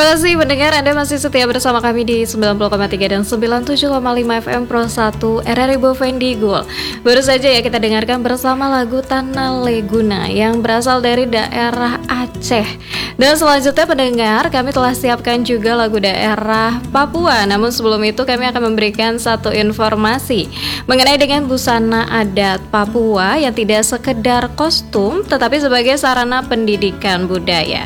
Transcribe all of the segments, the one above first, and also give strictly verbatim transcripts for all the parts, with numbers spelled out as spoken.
Terima kasih pendengar, Anda masih setia bersama kami di sembilan puluh koma tiga dan sembilan puluh tujuh koma lima F M Pro satu R R I Bovendigul. Baru saja ya kita dengarkan bersama lagu Tanah Leguna yang berasal dari daerah Aceh. Dan selanjutnya pendengar, kami telah siapkan juga lagu daerah Papua. Namun sebelum itu kami akan memberikan satu informasi mengenai dengan busana adat Papua yang tidak sekedar kostum tetapi sebagai sarana pendidikan budaya.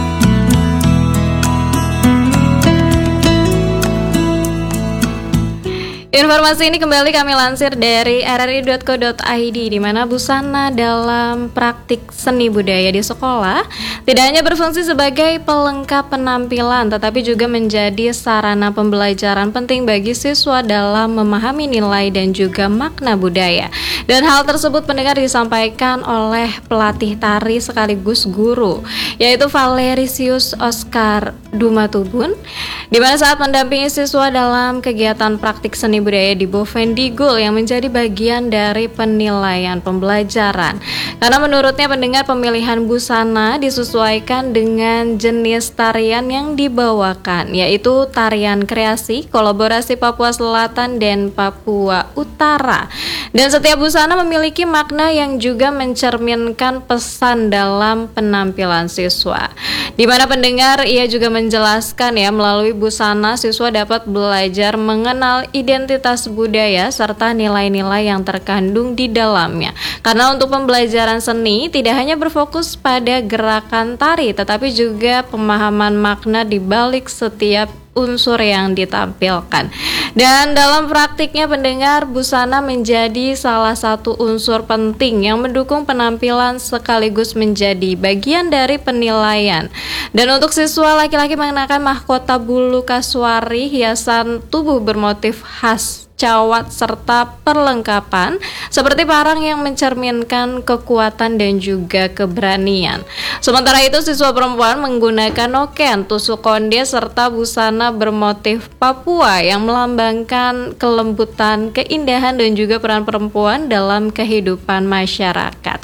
Informasi ini kembali kami lansir dari r r i dot co dot i d, di mana busana dalam praktik seni budaya di sekolah tidak hanya berfungsi sebagai pelengkap penampilan, tetapi juga menjadi sarana pembelajaran penting bagi siswa dalam memahami nilai dan juga makna budaya. Dan hal tersebut pendengar disampaikan oleh pelatih tari sekaligus guru, yaitu Valerisius Oscar Dumatubun, di mana saat mendampingi siswa dalam kegiatan praktik seni budaya di Bovendigul yang menjadi bagian dari penilaian pembelajaran. Karena menurutnya pendengar, pemilihan busana disesuaikan dengan jenis tarian yang dibawakan, yaitu tarian kreasi, kolaborasi Papua Selatan dan Papua Utara. Dan setiap busana memiliki makna yang juga mencerminkan pesan dalam penampilan siswa. Di mana pendengar, ia juga menjelaskan ya, melalui busana siswa dapat belajar mengenal identitas budaya serta nilai-nilai yang terkandung di dalamnya. Karena untuk pembelajaran seni tidak hanya berfokus pada gerakan tari, tetapi juga pemahaman makna di balik setiap unsur yang ditampilkan. Dan dalam praktiknya pendengar, busana menjadi salah satu unsur penting yang mendukung penampilan sekaligus menjadi bagian dari penilaian. Dan untuk siswa laki-laki mengenakan mahkota bulu kasuari, hiasan tubuh bermotif khas cawat serta perlengkapan seperti parang yang mencerminkan kekuatan dan juga keberanian. Sementara itu siswa perempuan menggunakan noken, tusuk konde serta busana bermotif Papua yang melambangkan kelembutan, keindahan dan juga peran perempuan dalam kehidupan masyarakat.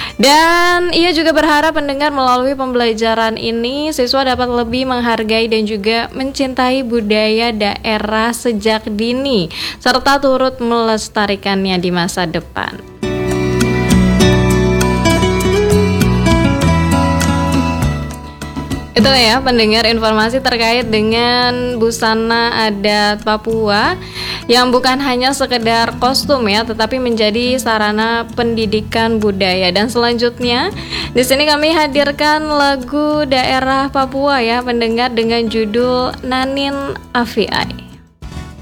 Dan ia juga berharap pendengar melalui pembelajaran ini siswa dapat lebih menghargai dan juga mencintai budaya daerah sejak dini serta turut melestarikannya di masa depan. Itu ya pendengar, informasi terkait dengan busana adat Papua yang bukan hanya sekedar kostum ya, tetapi menjadi sarana pendidikan budaya. Dan selanjutnya di sini kami hadirkan lagu daerah Papua ya pendengar dengan judul Nanin Afiai.